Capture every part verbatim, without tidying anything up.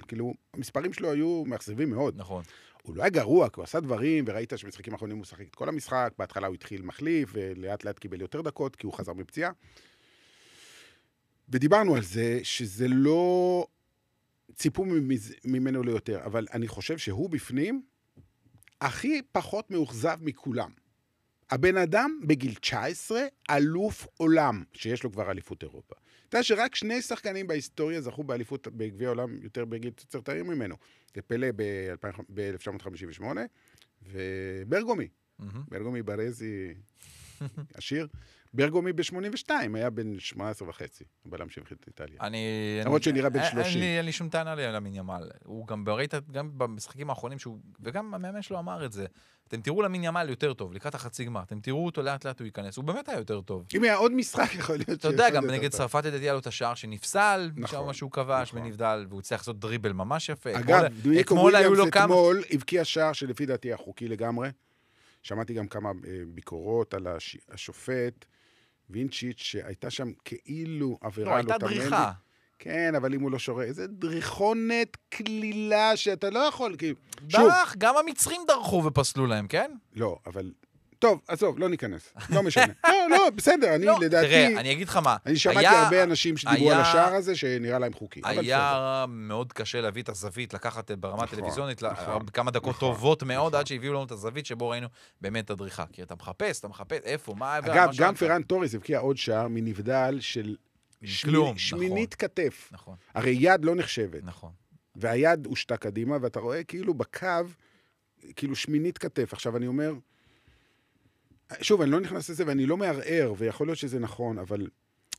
כאילו, המספרים שלו היו מאכזבים מאוד. נכון. הוא לא היה גרוע, כי הוא עשה דברים, וראית שבמשחקים האחרונים הוא שחק את כל המשחק, בהתחלה הוא התחיל מחליף, ולאט לאט קיבל יותר דקות, כי הוא חזר מפציעה. ודיברנו על זה, שזה לא ציפו ממנו ליותר, אבל אני חושב שהוא בפנים הכי פחות מאוכזב מכולם. הבן אדם בגיל תשע עשרה, אלוף עולם, שיש לו כבר אליפות אירופה. אתה יודע שרק שני שחקנים בהיסטוריה זכו באליפות בגביע העולם יותר בגיל צעיר ממנו. זה פלא ב-אלף תשע מאות חמישים ושמונה, וברגומי. ברגומי ברזי עשיר. ברגומי ב-שמונים ושתיים, היה בן שמונה עשרה וחצי, בלם שהבחין את איטליה. למרות שנראה בן שלושים. אין לי שום טענה על למין ימל. הוא גם בראית, גם במשחקים האחרונים, וגם המאמן שלו אמר את זה, אתם תראו למין ימל יותר טוב, לקראת החצי גמר, אתם תראו אותו לאט לאט הוא ייכנס, הוא באמת היה יותר טוב. אם היה עוד משחק יכול להיות אתה יודע, גם נגד צרפת ידעתי לו את השער שנפסל, שם משהו כבש ונבדל, והוא צריך לעשות דריבל ממש יפה. אגב, דויקו וויליאמס אתמול הבקיע שער שלפי דעתי החוקי לגמרי. שמעתי גם כמה ביקורות על השופט, וינצ'יץ' שהייתה שם כאילו עבירה לא, הייתה דריכה. כן, אבל אם הוא לא שורה, איזה דריכונת כלילה שאתה לא יכול, כי... דרך, גם המצרים דרכו ופסלו להם, כן? לא, אבל... טוב, עזוב, לא ניכנס. לא משנה. לא, לא, בסדר, אני לדעתי... תראה, אני אגיד לך מה. אני שמעתי הרבה אנשים שדיברו על השער הזה, שנראה להם חוקי. היה מאוד קשה להביא את הזווית, לקחת ברמה הטלוויזיונית, כמה דקות טובות מאוד, עד שהביאו לנו את הזווית, שבו ראינו באמת את הדריכה. כי אתה מחפש, אתה מחפש, איפה, מה... אגב, גם פרן טוריס הבקיע עוד שער מנבדל של שמינית כתף. נכון. הרי יד לא נחשבת. נכון. והיד הושתה קדימה, ואתה רואה כאילו בקו, כאילו שמינית כתף. עכשיו אני אומר, שוב, אני לא נכנס לזה ואני לא מערער, ויכול להיות שזה נכון, אבל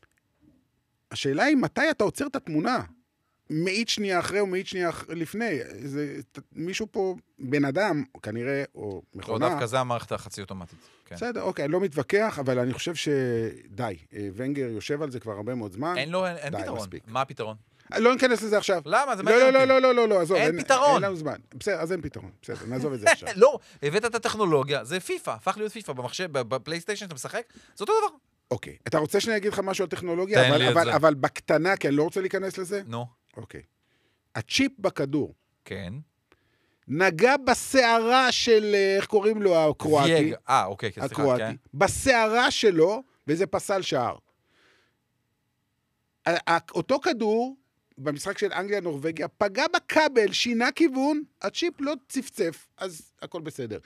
השאלה היא מתי אתה עוצר את התמונה? מאית שנייה אחרי או מאית שנייה לפני. זה, מישהו פה, בן אדם, כנראה, או מכונה... או דווקא זה המערכת החצי אוטומטית. כן. בסדר, אוקיי, אני לא מתווכח, אבל אני חושב שדי. ונגר יושב על זה כבר הרבה מאוד זמן. אין לו, אין די, פתרון. מספיק. מה הפתרון? לא ניכנס לזה עכשיו. למה? זה לא, לא, לא, לא, לא, לא, לא, עזוב. אין פתרון. אין לנו זמן. בסדר, אז אין פתרון. בסדר, נעזוב את זה עכשיו. לא, הבאת את הטכנולוגיה, זה פיפה, הפך להיות פיפה במחשב, בפלייסטיישן שאתה משחק, זה אותו דבר. אוקיי, אתה רוצה שאני אגיד לך משהו על טכנולוגיה? אבל, אבל, אבל בקטנה, כי אני לא רוצה להיכנס לזה? נו. אוקיי. הצ'יפ בכדור. כן. נגע בשערה של, איך קוראים לו, הקרואטי. וייג, אה, אוקיי, סליחה, הקרואטי. כן. בשערה שלו, וזה פסל שער. אותו כדור, במשחק של אנגליה-נורווגיה, פגע בכבל, שינה כיוון, הצ'יפ לא צפצף, אז הכל בסדר.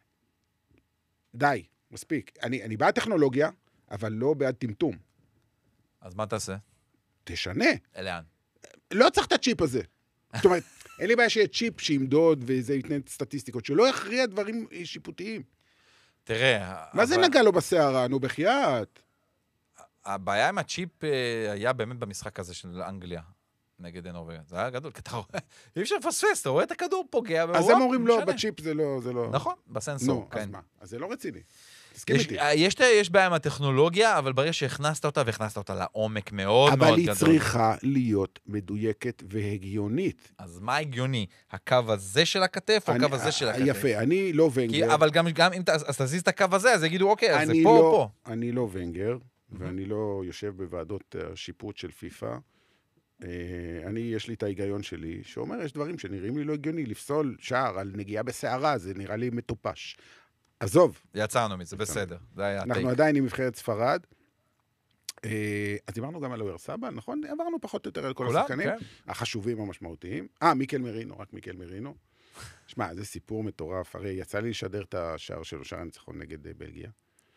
די, מספיק. אני, אני בעד טכנולוגיה, אבל לא בעד טמטום. אז מה תעשה? תשנה. לאן? לא צריך את הצ'יפ הזה. זאת אומרת, אין לי בעיה שיהיה צ'יפ שימדוד וזה יתנה סטטיסטיקות, שלא יכריע דברים שיפוטיים. תראה... מה זה נגע לו בשערה? נו, בחייאת. הבעיה עם הצ'יפ היה באמת במשחק הזה של אנגליה. נגד נורווגיה. זה היה גדול, כי אתה רואה, אי אפשר לפספס, אתה רואה את הכדור פוגע, אז הם אומרים לא, בצ'יפ זה לא, זה לא... נכון, בסנסור, כן. נו, אז מה? אז זה לא רציני. תסכים איתי. יש, יש בעיה עם הטכנולוגיה, אבל ברגע שהכנסת אותה, והכנסת אותה לעומק מאוד מאוד גדול. אבל היא צריכה להיות מדויקת והגיונית. אז מה הגיוני? הקו הזה של הכתף, או הקו הזה של הכתף? יפה, אני לא ונגר. אבל גם אם תזיז את הקו הזה, אז יגידו, אוקיי, אז זה פה או פה. אני לא ונגר, ואני לא יושב בוועדות השיפוט של פיפה. אני, יש לי את ההיגיון שלי, שאומר, יש דברים שנראים לי לא הגיוני, לפסול שער על נגיעה בשערה, זה נראה לי מטופש. עזוב. יצרנו מזה, בסדר. אנחנו עדיין עם מבחרת ספרד. אז דיברנו גם על אויר סבא, נכון? עברנו פחות או יותר על כל השחקנים. החשובים המשמעותיים. אה, מיקל מרינו, רק מיקל מרינו. שמע, זה סיפור מטורף. הרי יצא לי לשדר את השער שלו, שער הניצחון נגד בלגיה.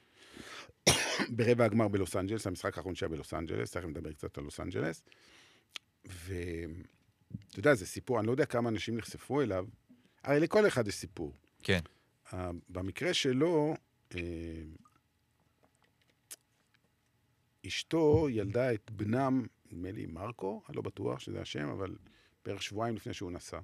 ברבע הגמר בלוס אנג'לס, המשחק האחרון שהיה בלוס אנג'לס, תכף נדבר קצת על לוס אנג'לס. ואתה יודע, זה סיפור, אני לא יודע כמה אנשים נחשפו אליו, הרי לכל אחד יש סיפור. כן. Uh, במקרה שלו, uh, אשתו ילדה את בנם, נדמה לי מרקו, אני לא בטוח שזה השם, אבל בערך שבועיים לפני שהוא נסע.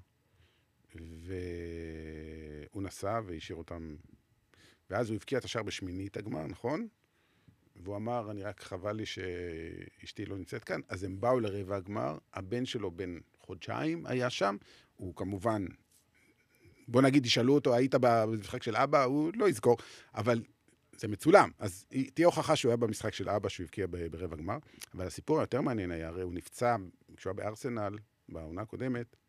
והוא נסע והשאיר אותם, ואז הוא הבקיע את השער בשמינית הגמר, נכון? והוא אמר, אני רק חבל לי שאשתי לא נמצאת כאן, אז הם באו לרבע הגמר, הבן שלו בן חודשיים היה שם, הוא כמובן, בוא נגיד, ישאלו אותו, היית במשחק של אבא, הוא לא יזכור, אבל זה מצולם, אז תהיה הוכחה שהוא היה במשחק של אבא, שהוא הבקיע ברבע הגמר, אבל הסיפור היותר מעניין היה, הרי הוא נפצע, כשהוא היה בארסנל, בעונה הקודמת,